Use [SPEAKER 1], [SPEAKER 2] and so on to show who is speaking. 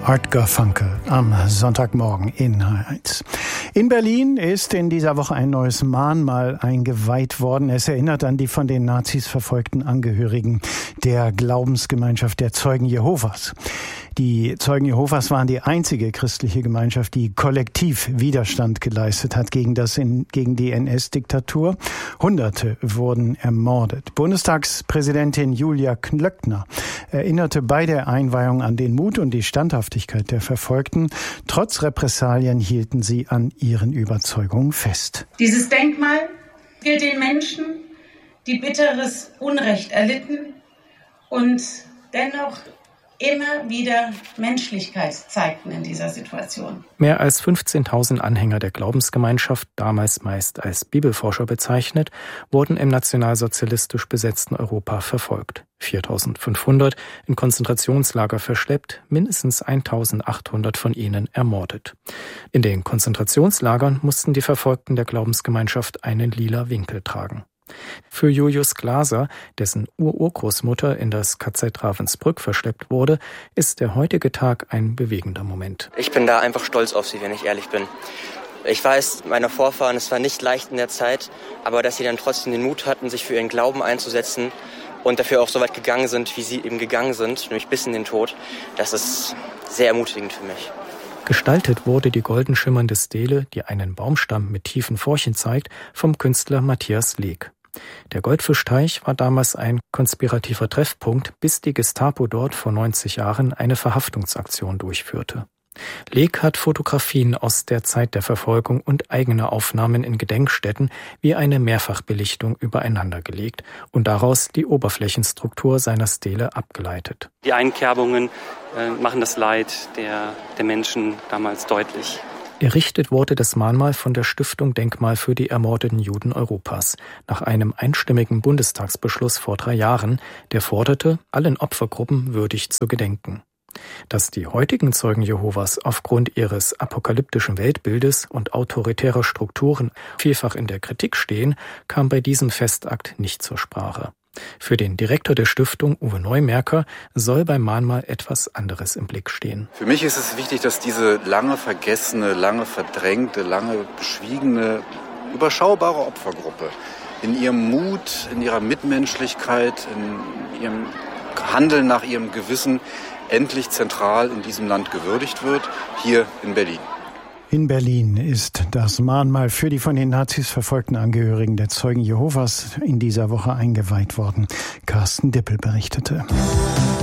[SPEAKER 1] Art Garfunkel am Sonntagmorgen in H1. In Berlin ist in dieser Woche ein neues Mahnmal eingeweiht worden. Es erinnert an die von den Nazis verfolgten Angehörigen der Glaubensgemeinschaft der Zeugen Jehovas. Die Zeugen Jehovas waren die einzige christliche Gemeinschaft, die kollektiv Widerstand geleistet hat gegen die NS-Diktatur. Hunderte wurden ermordet. Bundestagspräsidentin Julia Klöckner erinnerte bei der Einweihung an den Mut und die Standhaftigkeit der Verfolgten. Trotz Repressalien hielten sie an ihren Überzeugungen fest.
[SPEAKER 2] Dieses Denkmal gilt den Menschen, die bitteres Unrecht erlitten und dennoch immer wieder Menschlichkeit zeigten in dieser Situation.
[SPEAKER 3] Mehr als 15.000 Anhänger der Glaubensgemeinschaft, damals meist als Bibelforscher bezeichnet, wurden im nationalsozialistisch besetzten Europa verfolgt. 4.500 in Konzentrationslager verschleppt, mindestens 1.800 von ihnen ermordet. In den Konzentrationslagern mussten die Verfolgten der Glaubensgemeinschaft einen lila Winkel tragen. Für Julius Glaser, dessen Urgroßmutter in das KZ Ravensbrück verschleppt wurde, ist der heutige Tag ein bewegender Moment.
[SPEAKER 4] Ich bin da einfach stolz auf sie, wenn ich ehrlich bin. Ich weiß, meine Vorfahren, es war nicht leicht in der Zeit, aber dass sie dann trotzdem den Mut hatten, sich für ihren Glauben einzusetzen und dafür auch so weit gegangen sind, wie sie eben gegangen sind, nämlich bis in den Tod, das ist sehr ermutigend für mich.
[SPEAKER 3] Gestaltet wurde die golden schimmernde Stele, die einen Baumstamm mit tiefen Furchen zeigt, vom Künstler Matthias Leek. Der Goldfischteich war damals ein konspirativer Treffpunkt, bis die Gestapo dort vor 90 Jahren eine Verhaftungsaktion durchführte. Leek hat Fotografien aus der Zeit der Verfolgung und eigene Aufnahmen in Gedenkstätten wie eine Mehrfachbelichtung übereinander gelegt und daraus die Oberflächenstruktur seiner Stele abgeleitet.
[SPEAKER 5] Die Einkerbungen machen das Leid der Menschen damals deutlich.
[SPEAKER 3] Errichtet wurde das Mahnmal von der Stiftung Denkmal für die ermordeten Juden Europas nach einem einstimmigen Bundestagsbeschluss vor 3 Jahren, der forderte, allen Opfergruppen würdig zu gedenken. Dass die heutigen Zeugen Jehovas aufgrund ihres apokalyptischen Weltbildes und autoritärer Strukturen vielfach in der Kritik stehen, kam bei diesem Festakt nicht zur Sprache. Für den Direktor der Stiftung, Uwe Neumerker, soll beim Mahnmal etwas anderes im Blick stehen.
[SPEAKER 6] Für mich ist es wichtig, dass diese lange vergessene, lange verdrängte, lange beschwiegene, überschaubare Opfergruppe in ihrem Mut, in ihrer Mitmenschlichkeit, in ihrem Handeln nach ihrem Gewissen endlich zentral in diesem Land gewürdigt wird, hier in Berlin.
[SPEAKER 1] In Berlin ist das Mahnmal für die von den Nazis verfolgten Angehörigen der Zeugen Jehovas in dieser Woche eingeweiht worden. Carsten Dippel berichtete.